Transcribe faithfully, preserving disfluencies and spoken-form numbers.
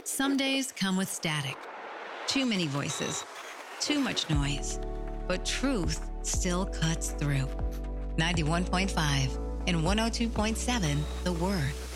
Some days come with static, too many voices, too much noise, but truth still cuts through. ninety-one point five and one oh two point seven The Word.